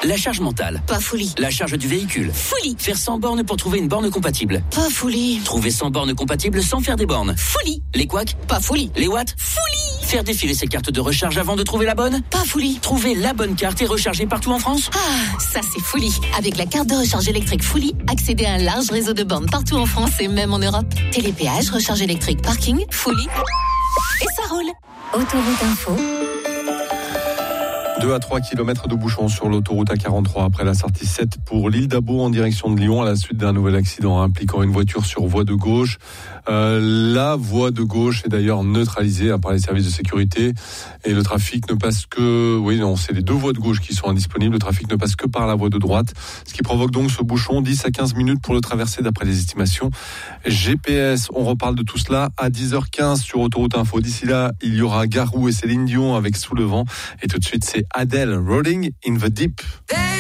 La charge mentale. Pas folie. La charge du véhicule. Folie. Faire 100 bornes pour trouver une borne compatible. Pas folie. Trouver 100 bornes compatibles sans faire des bornes. Folie. Les couacs. Pas folie. Les watts. Folie. Faire défiler ses cartes de recharge avant de trouver la bonne. Pas folie. Trouver la bonne carte et recharger partout en France. Ah, ça c'est folie. Avec la carte de recharge électrique Folie, accédez à un large réseau de bornes partout en France et même en Europe. Télépéage, recharge électrique, parking, Folie. Et ça roule. Autoroute Info. 2 à 3 km de bouchons sur l'autoroute A43 après la sortie 7 pour l'île d'Abo en direction de Lyon à la suite d'un nouvel accident impliquant une voiture sur voie de gauche. La voie de gauche est d'ailleurs neutralisée par les services de sécurité et le trafic ne passe que... Oui, non, c'est les deux voies de gauche qui sont indisponibles. Le trafic ne passe que par la voie de droite, ce qui provoque donc ce bouchon 10 à 15 minutes pour le traverser d'après les estimations GPS. On reparle de tout cela à 10h15 sur Autoroute Info. D'ici là, il y aura Garou et Céline Dion avec Sous le vent. Et tout de suite, c'est Adele, Rolling in the Deep.